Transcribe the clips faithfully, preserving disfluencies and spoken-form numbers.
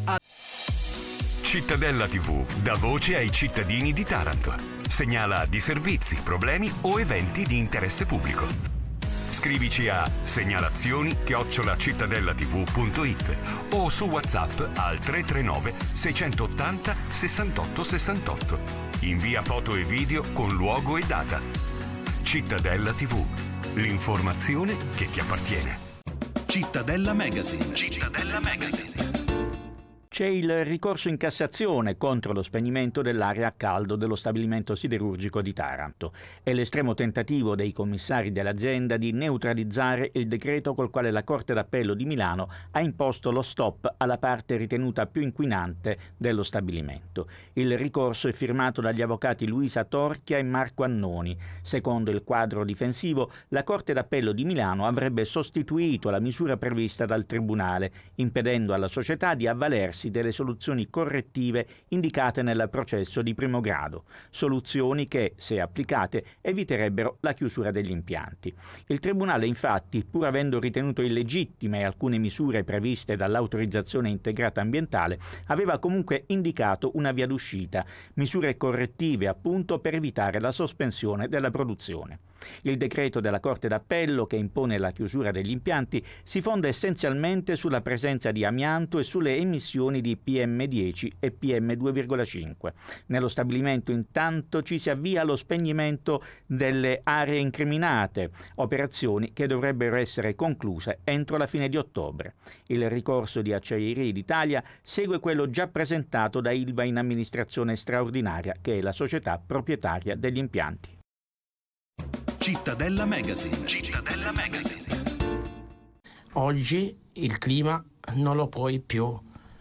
A- Cittadella tivù dà voce ai cittadini di Taranto. Segnala di servizi, problemi o eventi di interesse pubblico. Scrivici a segnalazioni chiocciola cittadellativù punto it o su WhatsApp al tre tre nove sei otto zero sessantotto sessantotto. Invia foto e video con luogo e data. Cittadella tivù, l'informazione che ti appartiene. Cittadella Magazine. Cittadella Magazine. C'è il ricorso in Cassazione contro lo spegnimento dell'area a caldo dello stabilimento siderurgico di Taranto. È l'estremo tentativo dei commissari dell'azienda di neutralizzare il decreto col quale la Corte d'Appello di Milano ha imposto lo stop alla parte ritenuta più inquinante dello stabilimento. Il ricorso è firmato dagli avvocati Luisa Torchia e Marco Annoni. Secondo il quadro difensivo, la Corte d'Appello di Milano avrebbe sostituito la misura prevista dal Tribunale, impedendo alla società di avvalersi delle soluzioni correttive indicate nel processo di primo grado, soluzioni che, se applicate, eviterebbero la chiusura degli impianti. Il Tribunale, infatti, pur avendo ritenuto illegittime alcune misure previste dall'autorizzazione integrata ambientale, aveva comunque indicato una via d'uscita, misure correttive appunto per evitare la sospensione della produzione. Il decreto della Corte d'Appello, che impone la chiusura degli impianti, si fonda essenzialmente sulla presenza di amianto e sulle emissioni di P M dieci e P M due virgola cinque. Nello stabilimento intanto ci si avvia allo spegnimento delle aree incriminate, operazioni che dovrebbero essere concluse entro la fine di ottobre. Il ricorso di Acciaierie d'Italia segue quello già presentato da Ilva in amministrazione straordinaria, che è la società proprietaria degli impianti. Cittadella Magazine. Cittadella Magazine. Oggi il clima non lo puoi più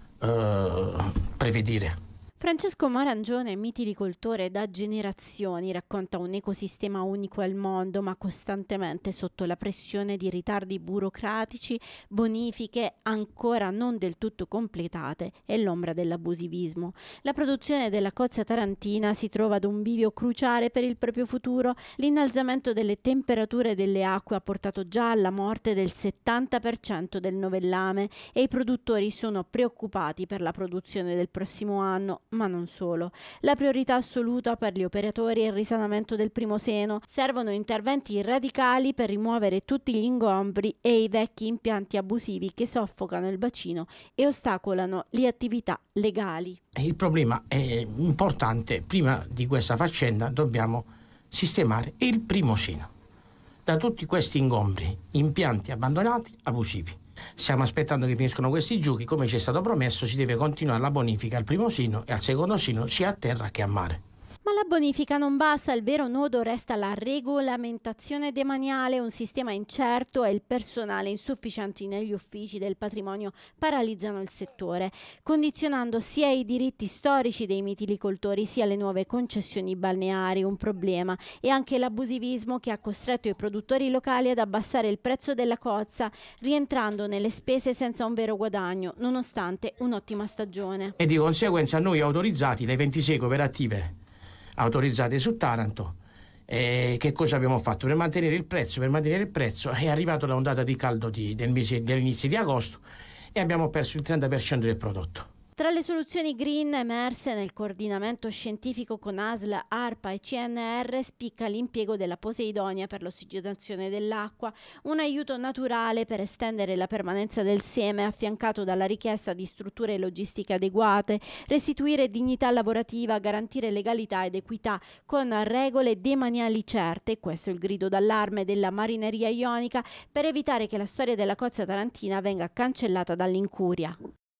eh, prevedere. Francesco Marangione, mitilicoltore da generazioni, racconta un ecosistema unico al mondo, ma costantemente sotto la pressione di ritardi burocratici, bonifiche ancora non del tutto completate e l'ombra dell'abusivismo. La produzione della cozza tarantina si trova ad un bivio cruciale per il proprio futuro. L'innalzamento delle temperature delle acque ha portato già alla morte del settanta per cento del novellame e i produttori sono preoccupati per la produzione del prossimo anno. Ma non solo. La priorità assoluta per gli operatori è il risanamento del primo seno. Servono interventi radicali per rimuovere tutti gli ingombri e i vecchi impianti abusivi che soffocano il bacino e ostacolano le attività legali. Il problema è importante. Prima di questa faccenda dobbiamo sistemare il primo seno da tutti questi ingombri, impianti abbandonati, abusivi. Stiamo aspettando che finiscano questi giochi. Come ci è stato promesso, si deve continuare la bonifica al primo sino e al secondo sino, sia a terra che a mare. Ma la bonifica non basta, il vero nodo resta la regolamentazione demaniale, un sistema incerto e il personale insufficiente negli uffici del patrimonio paralizzano il settore, condizionando sia i diritti storici dei mitilicoltori sia le nuove concessioni balneari, un problema, e anche l'abusivismo che ha costretto i produttori locali ad abbassare il prezzo della cozza, rientrando nelle spese senza un vero guadagno, nonostante un'ottima stagione. E di conseguenza noi autorizzati, le ventisei cooperative autorizzate su Taranto, eh, che cosa abbiamo fatto? Per mantenere il prezzo, per mantenere il prezzo è arrivata l'ondata di caldo di, del mese, dell'inizio di agosto e abbiamo perso il trenta per cento del prodotto. Tra le soluzioni green emerse nel coordinamento scientifico con A S L, ARPA e C N R spicca l'impiego della poseidonia per l'ossigenazione dell'acqua, un aiuto naturale per estendere la permanenza del seme affiancato dalla richiesta di strutture logistiche adeguate, restituire dignità lavorativa, garantire legalità ed equità con regole demaniali certe. Questo è il grido d'allarme della marineria ionica per evitare che la storia della cozza tarantina venga cancellata dall'incuria.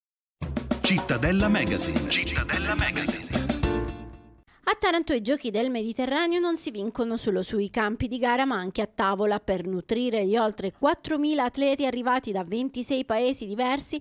Cittadella Magazine. Cittadella Magazine. A Taranto i giochi del Mediterraneo non si vincono solo sui campi di gara ma anche a tavola. Per nutrire gli oltre quattromila atleti arrivati da ventisei paesi diversi